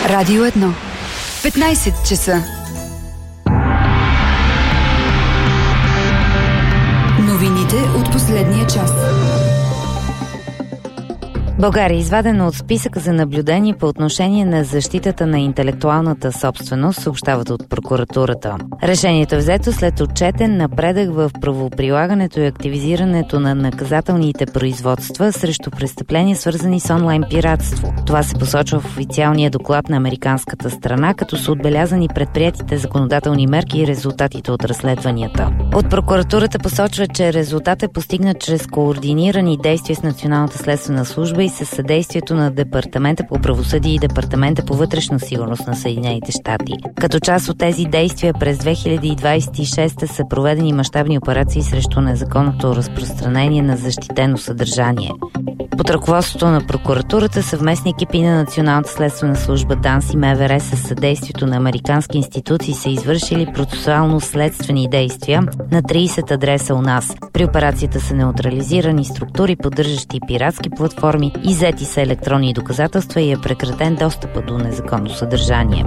Радио 1. 15 часа. Новините от последния час. България е извадена от списъка за наблюдение по отношение на защитата на интелектуалната собственост, съобщават от прокуратурата. Решението е взето след отчетен напредък в правоприлагането и активизирането на наказателните производства срещу престъпления, свързани с онлайн пиратство. Това се посочва в официалния доклад на американската страна, като са отбелязани предприетите законодателни мерки и резултатите от разследванията. От прокуратурата посочва, че резултат е постигнат чрез координирани действия с Националната следствена служба и със съдействието на Департамента по правосъдие и Департамента по вътрешна сигурност на Съединените щати. Като част от тези действия през 2026 са проведени мащабни операции срещу незаконното разпространение на защитено съдържание. Под ръководството на прокуратурата съвместни екипи на Националната следствена служба ДАНС и МВР със съдействието на американски институции са извършили процесуално-следствени действия на 30 адреса у нас. При операцията са неутрализирани структури, поддържащи пиратски платформи, иззети са електронни доказателства и е прекратен достъпа до незаконно съдържание.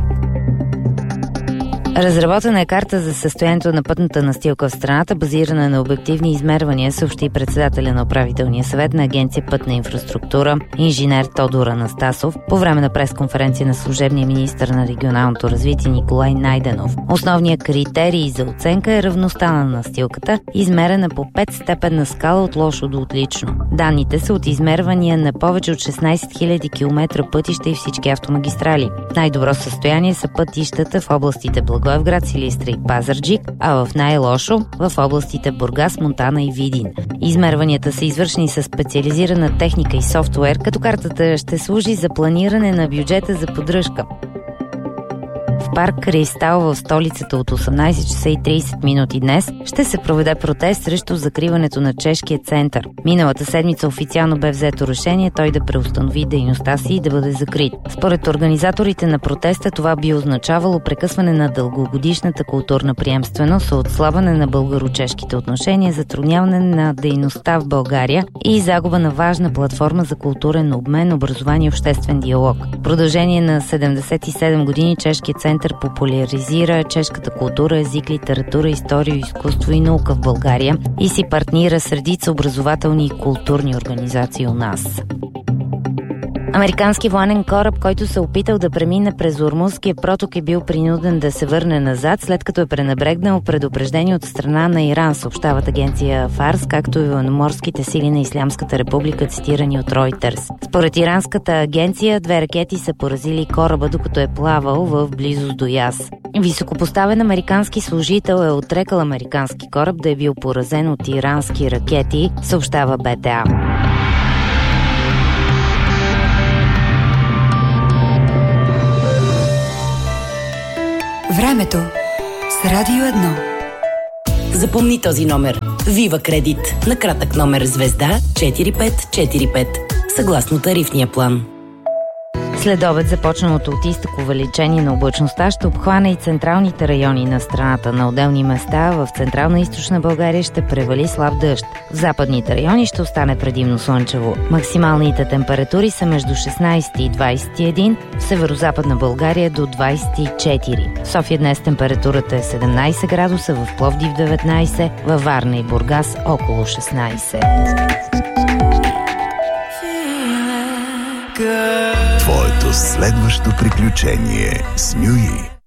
Разработена е карта за състоянието на пътната настилка в страната, базирана на обективни измервания, съобщи председателя на управителния съвет на Агенция Пътна инфраструктура, инженер Тодор Анастасов, по време на пресконференция на служебния министър на регионалното развитие Николай Найденов. Основният критерий за оценка е равността на настилката, измерена по 5-степенна скала от лошо до отлично. Данните са от измервания на повече от 16 000 км пътища и всички автомагистрали. В най-добро състояние са пътищата в областите Благоевград, Силистра и Пазарджик, а в най-лошо в областите Бургас, Монтана и Видин. Измерванията са извършени с специализирана техника и софтуер, като картата ще служи за планиране на бюджета за поддръжка. В парк Кристал в столицата от 18 часа и 30 минути днес ще се проведе протест срещу закриването на чешкия център. Миналата седмица официално бе взето решение той да преустанови дейността си и да бъде закрит. Според организаторите на протеста това би означавало прекъсване на дългогодишната културна приемственост, отслабване на българо-чешките отношения, затрудняване на дейността в България и загуба на важна платформа за културен обмен, образование и обществен диалог. В продължение на 77 години чешкият център популяризира чешката култура, език, литература, история, изкуство и наука в България и си партнира с редица образователни и културни организации у нас. Американски военен кораб, който се опитал да премине през Ормузския проток, е бил принуден да се върне назад, след като е пренебрегнал предупреждение от страна на Иран, съобщават агенция Фарс, както и военноморските сили на Ислямската република, цитирани от Reuters. Според иранската агенция, 2 ракети са поразили кораба, докато е плавал в близост до Яс. Високопоставен американски служител е отрекал американски кораб да е бил поразен от ирански ракети, съобщава БТА. Времето с Радио 1. Запомни този номер. Вива Кредит. На кратък номер звезда 4545. Съгласно тарифния план. След обед започналото от изток увеличение на облачността ще обхване и централните райони на страната. На отделни места в централна и източна България ще превали слаб дъжд. В западните райони ще остане предимно слънчево. Максималните температури са между 16 и 21, в северозападна България до 24. В София днес температурата е 17 градуса, в Пловдив 19, във Варна и Бургас около 16. Твоето следващо приключение с Мюи.